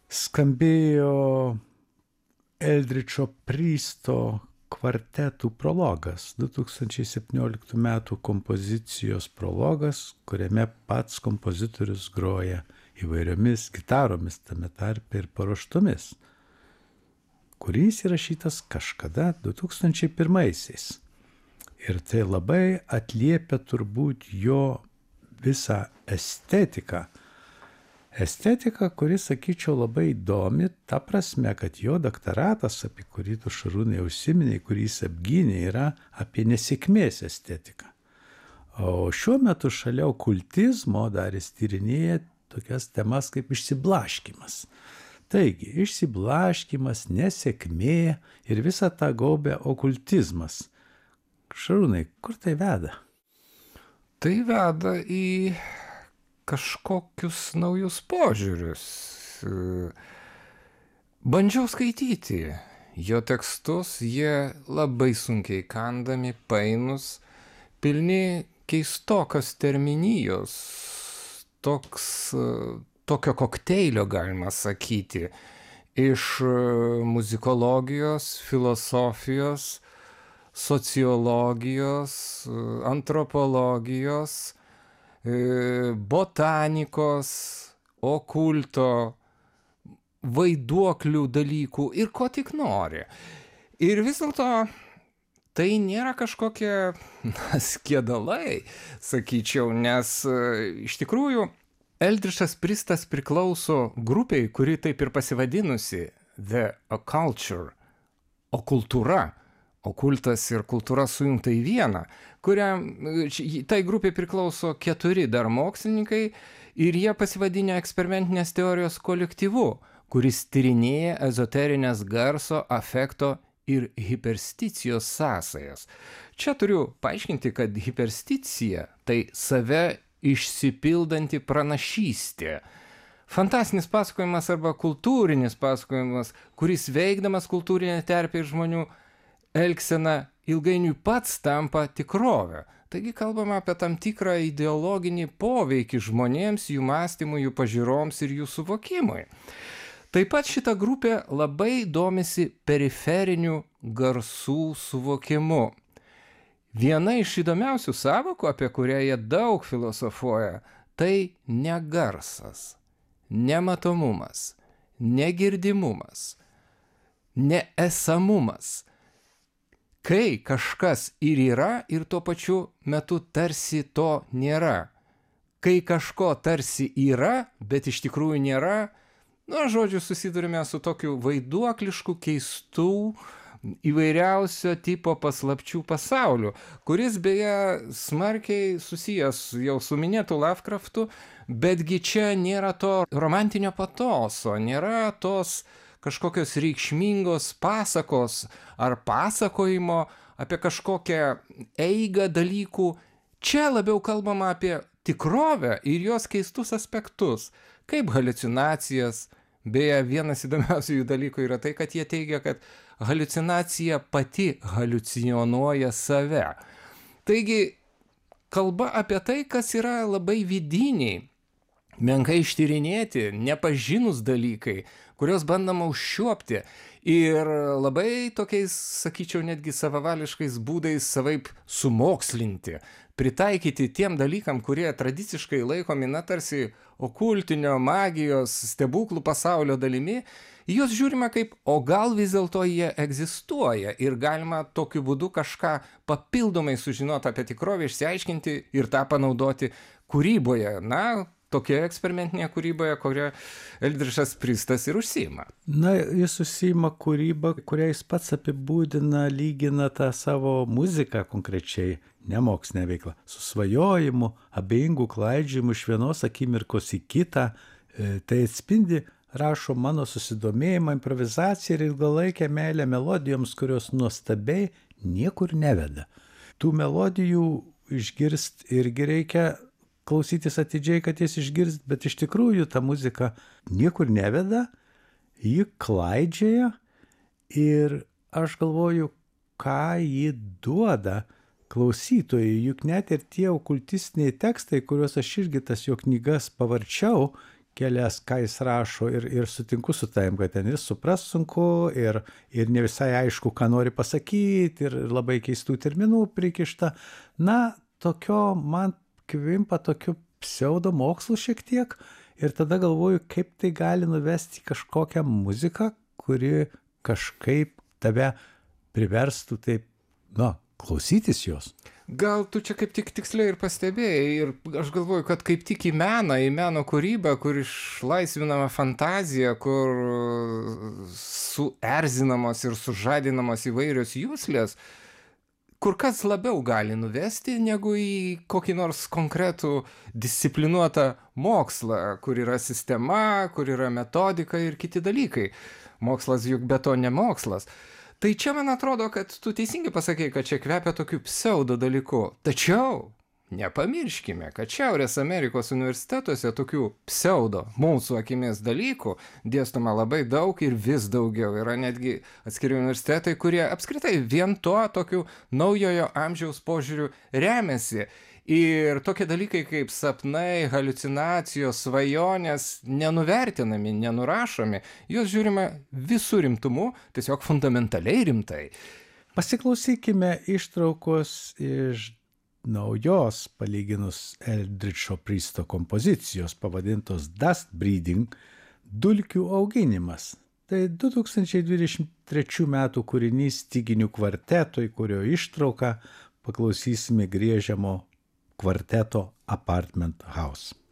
skambėjo Eldricho Pristo kvartetų prologas, 2017 metų kompozicijos prologas, kuriame pats kompozitorius groja įvairiomis gitaromis, tame tarpe ir paruoštomis, kuris įrašytas kažkada 2001-aisiais. Ir tai labai atliepia turbūt jo visą estetiką. Estetika, kuri, sakyčiau, labai įdomi, ta prasme, kad jo doktoratas, apie kurį tu, Šarūnai, užsiminei, kurį jis apgynė, yra apie nesėkmės estetiką. O šiuo metu šalia okultizmo dar jis tyrinėja tokias temas kaip išsiblaškymas. Taigi, išsiblaškymas, nesėkmė ir visą tą gaubia okultizmas. Šarūnai, kur tai veda? Tai veda į kažkokius naujus požiūrius. Bandžiau skaityti jo tekstus, jie labai sunkiai kandami, painus, pilni keistokios terminijos, tokio kokteilio, galima sakyti, iš muzikologijos, filosofijos, sociologijos, antropologijos, botanikos, okulto, vaiduoklių dalykų ir ko tik nori. Ir vis dėlto tai nėra kažkokie skiedalai, sakyčiau, nes iš tikrųjų Eldrichas Pristas priklauso grupiai, kuri taip ir pasivadinusi The Occulture, okultūra. Okultas ir kultūra sujungta į vieną, kuriam tai grupiai priklauso 4 dar mokslininkai ir jie pasivadinę eksperimentinės teorijos kolektyvu, kuris tyrinėja ezoterinės garso, afekto ir hipersticijos sąsajas. Čia turiu paaiškinti, kad hipersticija tai save išsipildanti pranašystė. Fantastinis pasakojimas arba kultūrinis pasakojimas, kuris veikdamas kultūrinę terpę ir žmonių elgsena ilgainiui pats tampa tikrove. Taigi kalbama apie tam tikrą ideologinį poveikį žmonėms, jų mąstymui, jų pažiūroms ir jų suvokimui. Taip pat šita grupė labai domisi periferinių garsų suvokimu. Viena iš įdomiausių sąvokų, apie kurią jie daug filosofuoja, tai negarsas, nematomumas, negirdimumas, neesamumas. Kai kažkas ir yra, ir tuo pačiu metu tarsi to nėra. Kai kažko tarsi yra, bet iš tikrųjų nėra, žodžiu, susidurime su tokiu vaiduoklišku, keistų, įvairiausio tipo paslapčių pasauliu, kuris beje smarkiai susijęs jau su minėtu Lovecraftu, betgi čia nėra to romantinio patoso, nėra tos kažkokios reikšmingos pasakos ar pasakojimo apie kažkokią eigą dalykų. Čia labiau kalbama apie tikrovę ir jos keistus aspektus, kaip haliucinacijas. Beje, vienas įdomiausių jų dalykų yra tai, kad jie teigia, kad haliucinacija pati haliucionuoja save. Taigi, kalba apie tai, kas yra labai vidiniai, menkai ištyrinėti, nepažinus dalykai, kurios bandama užčiuopti ir labai tokiais, sakyčiau, netgi savavališkais būdais savaip sumokslinti, pritaikyti tiem dalykam, kurie tradiciškai laikomi, tarsi okultinio, magijos, stebuklų pasaulio dalimi, juos žiūrime kaip, o gal vis dėlto jie egzistuoja ir galima tokiu būdu kažką papildomai sužinoti apie tikrovę, išsiaiškinti ir tą panaudoti kūryboje, tokioje eksperimentinėje kūryboje, kurią Eldrichas Pristas ir užsiima. Jis užsiima kūrybą, kurią jis pats apibūdina, lygina tą savo muziką konkrečiai, nemokslinę veiklą, su svajojimu, abejingų klaidžiojimų iš vienos akimirkos į kitą. Tai atspindi, rašo, mano susidomėjimą, improvizaciją ir ilgalaikę meilę melodijoms, kurios nuostabiai niekur neveda. Tų melodijų išgirst irgi reikia klausytis atidžiai, kad jas išgirst, bet iš tikrųjų ta muzika niekur neveda, ji klaidžioja ir aš galvoju, ką ji duoda klausytojai, juk net ir tie okultistiniai tekstai, kuriuos aš irgi tas jo knygas pavarčiau, kelias, ką jis rašo ir sutinku su tavim, kad ten ir suprast sunku, ir ne visai aišku, ką nori pasakyti, ir labai keistų terminų prikišta. Na, tokio man kvimpa tokiu pseudomokslu šiek tiek, ir tada galvoju, kaip tai gali nuvesti į kažkokią muziką, kuri kažkaip tave priverstų taip, klausytis jos. Gal tu čia kaip tik tiksliai ir pastebėjai, ir aš galvoju, kad kaip tik į meno kūrybą, kur išlaisvinama fantazija, kur suerzinamos ir sužadinamos įvairios juslės, kur kas labiau gali nuvesti negu į kokį nors konkretų disciplinuotą mokslą, kur yra sistema, kur yra metodika ir kiti dalykai. Mokslas juk be to ne mokslas. Tai čia man atrodo, kad tu teisingai pasakei, kad čia kvepia tokiu pseudo dalyku. Tačiau nepamirškime, kad Šiaurės Amerikos universitetuose tokių pseudo mūsų akimis dalykų dėstoma labai daug ir vis daugiau. Yra netgi atskiri universitetai, kurie apskritai vien tuo tokiu naujojo amžiaus požiūriu remiasi. Ir tokie dalykai kaip sapnai, haliucinacijos, svajonės nenuvertinami, nenurašomi, juos žiūrime visų rimtumu, tiesiog fundamentaliai rimtai. Pasiklausykime ištraukos iš naujos, palyginus Eldridžo Pristo kompozicijos pavadintos Dust Breeding – dulkių auginimas. Tai 2023 metų kūrinys styginių kvartetui, kurio ištrauką paklausysime griežiamo kvarteto Apartment House.